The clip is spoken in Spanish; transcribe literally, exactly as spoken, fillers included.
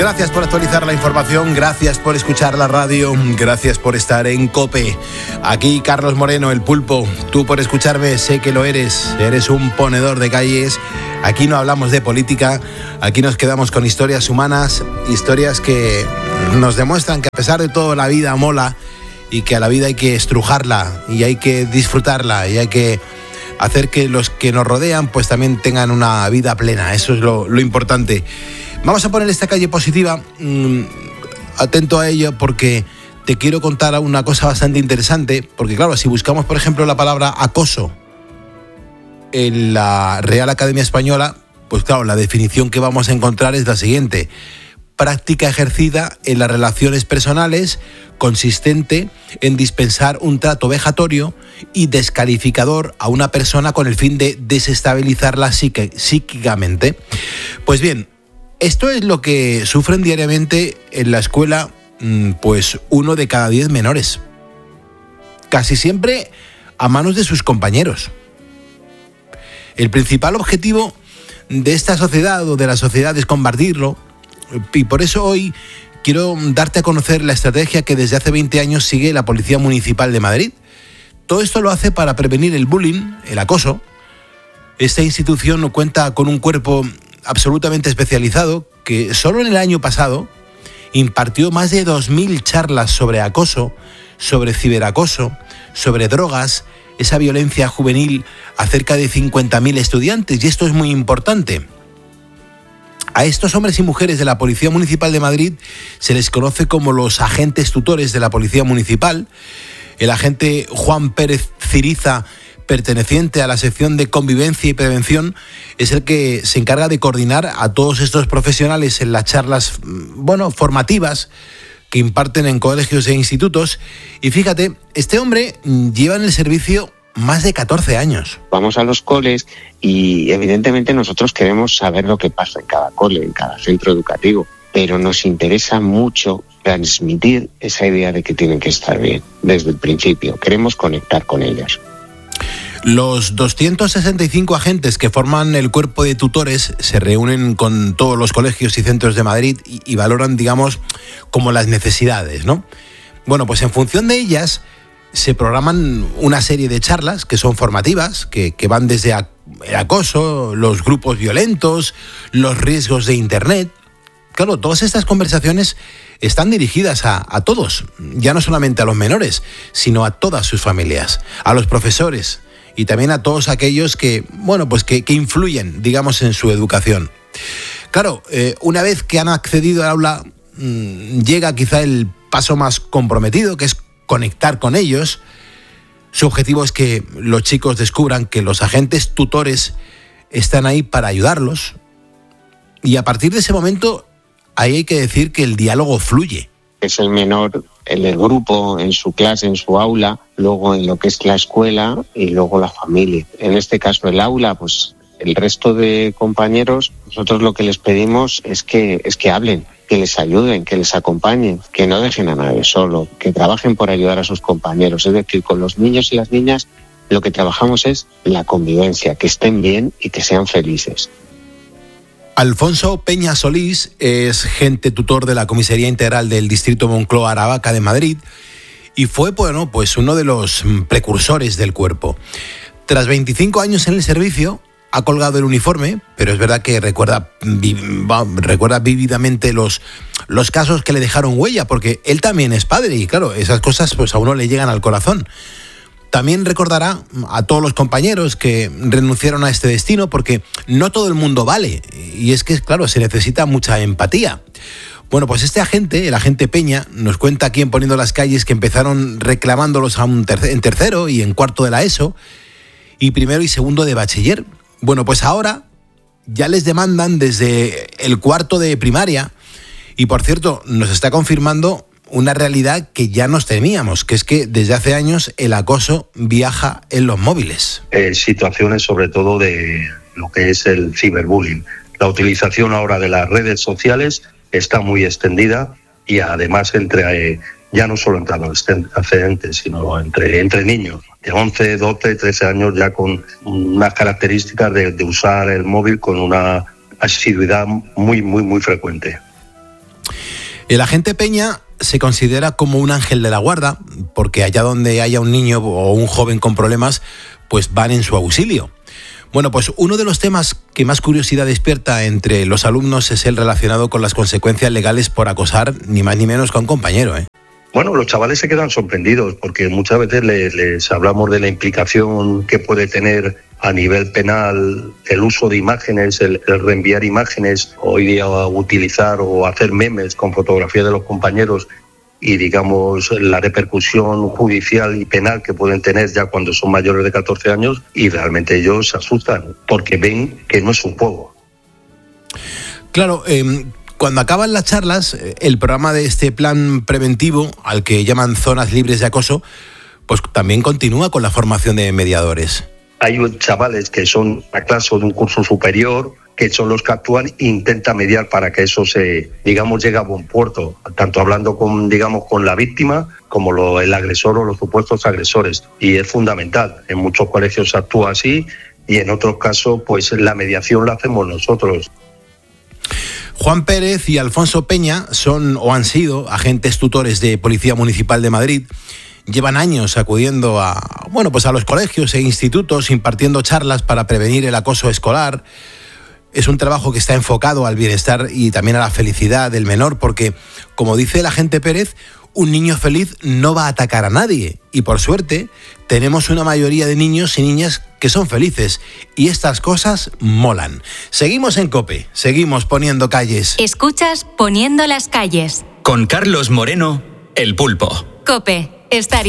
Gracias por actualizar la información, gracias por escuchar la radio, gracias por estar en COPE. Aquí Carlos Moreno, el Pulpo. Tú por escucharme, sé que lo eres, eres un ponedor de calles. Aquí no hablamos de política, aquí nos quedamos con historias humanas, historias que nos demuestran que a pesar de todo la vida mola y que a la vida hay que estrujarla y hay que disfrutarla y hay que hacer que los que nos rodean pues también tengan una vida plena. Eso es lo, lo importante. Vamos a poner esta calle positiva, mmm, atento a ello porque te quiero contar una cosa bastante interesante, porque claro, si buscamos por ejemplo la palabra acoso en la Real Academia Española, pues claro, la definición que vamos a encontrar es la siguiente: práctica ejercida en las relaciones personales consistente en dispensar un trato vejatorio y descalificador a una persona con el fin de desestabilizarla psique, psíquicamente. Pues bien, esto es lo que sufren diariamente en la escuela, pues uno de cada diez menores. Casi siempre a manos de sus compañeros. El principal objetivo de esta sociedad o de la sociedad es combatirlo, y por eso hoy quiero darte a conocer la estrategia que desde hace veinte años sigue la Policía Municipal de Madrid. Todo esto lo hace para prevenir el bullying, el acoso. Esta institución cuenta con un cuerpo absolutamente especializado que solo en el año pasado impartió más de dos mil charlas sobre acoso, sobre ciberacoso, sobre drogas, esa violencia juvenil a cerca de cincuenta mil estudiantes, y esto es muy importante. A estos hombres y mujeres de la Policía Municipal de Madrid se les conoce como los agentes tutores de la Policía Municipal. El agente Juan Pérez Ciriza, perteneciente a la sección de convivencia y prevención, es el que se encarga de coordinar a todos estos profesionales en las charlas, bueno, formativas que imparten en colegios e institutos. Y fíjate, este hombre lleva en el servicio más de catorce años. Vamos a los coles y evidentemente nosotros queremos saber lo que pasa en cada cole, en cada centro educativo, pero nos interesa mucho transmitir esa idea de que tienen que estar bien desde el principio. Queremos conectar con ellas. Los doscientos sesenta y cinco agentes que forman el cuerpo de tutores se reúnen con todos los colegios y centros de Madrid y, y valoran, digamos, como las necesidades, ¿no? Bueno, pues en función de ellas se programan una serie de charlas que son formativas, que, que van desde el acoso, los grupos violentos, los riesgos de Internet. Claro, todas estas conversaciones están dirigidas a, a todos, ya no solamente a los menores, sino a todas sus familias, a los profesores y también a todos aquellos que, bueno, pues que, que influyen, digamos, en su educación. Claro, eh, una vez que han accedido al aula, mmm, llega quizá el paso más comprometido, que es conectar con ellos. Su objetivo es que los chicos descubran que los agentes tutores están ahí para ayudarlos, y a partir de ese momento ahí hay que decir que el diálogo fluye. Es el menor en el grupo, en su clase, en su aula, luego en lo que es la escuela y luego la familia. En este caso el aula, pues el resto de compañeros, nosotros lo que les pedimos es que, es que hablen, que les ayuden, que les acompañen, que no dejen a nadie solo, que trabajen por ayudar a sus compañeros. Es decir, con los niños y las niñas lo que trabajamos es la convivencia, que estén bien y que sean felices. Alfonso Peña Solís es agente tutor de la Comisaría Integral del Distrito Moncloa-Aravaca de Madrid y fue, bueno, pues uno de los precursores del cuerpo. Tras veinticinco años en el servicio, ha colgado el uniforme, pero es verdad que recuerda, recuerda vívidamente los, los casos que le dejaron huella, porque él también es padre y claro, esas cosas pues a uno le llegan al corazón. También recordará a todos los compañeros que renunciaron a este destino, porque no todo el mundo vale, y es que, claro, se necesita mucha empatía. Bueno, pues este agente, el agente Peña, nos cuenta aquí en Poniendo las Calles que empezaron reclamándolos a un tercer, en tercero y en cuarto de la ESO, y primero y segundo de bachiller. Bueno, pues ahora ya les demandan desde el cuarto de primaria, y por cierto, nos está confirmando una realidad que ya nos temíamos, que es que desde hace años el acoso viaja en los móviles. Eh, situaciones sobre todo de lo que es el ciberbullying. La utilización ahora de las redes sociales está muy extendida y además entre, eh, ya no solo entre adolescentes, sino entre, entre niños de once, doce, trece años, ya con unas características de, de usar el móvil con una asiduidad muy, muy, muy frecuente. El agente Peña se considera como un ángel de la guarda, porque allá donde haya un niño o un joven con problemas, pues van en su auxilio. Bueno, pues uno de los temas que más curiosidad despierta entre los alumnos es el relacionado con las consecuencias legales por acosar ni más ni menos que a un compañero, ¿eh? Bueno, los chavales se quedan sorprendidos porque muchas veces les, les hablamos de la implicación que puede tener a nivel penal el uso de imágenes, el, el reenviar imágenes, hoy día utilizar o hacer memes con fotografías de los compañeros y, digamos, la repercusión judicial y penal que pueden tener ya cuando son mayores de catorce años, y realmente ellos se asustan porque ven que no es un juego. Claro, eh, cuando acaban las charlas, el programa de este plan preventivo, al que llaman zonas libres de acoso, pues también continúa con la formación de mediadores. Hay chavales que son a clase de un curso superior, que son los que actúan e intentan mediar para que eso se, digamos, llegue a buen puerto, tanto hablando con, digamos, con la víctima como lo, el agresor o los supuestos agresores. Y es fundamental. En muchos colegios se actúa así y en otros casos, pues la mediación la hacemos nosotros. Juan Pérez y Alfonso Peña son o han sido agentes tutores de Policía Municipal de Madrid. Llevan años acudiendo a, bueno, pues a los colegios e institutos impartiendo charlas para prevenir el acoso escolar. Es un trabajo que está enfocado al bienestar y también a la felicidad del menor, porque, como dice el agente Pérez, un niño feliz no va a atacar a nadie. Y por suerte, tenemos una mayoría de niños y niñas que son felices. Y estas cosas molan. Seguimos en COPE, seguimos poniendo calles. Escuchas Poniendo las calles. Con Carlos Moreno, El Pulpo. COPE, estar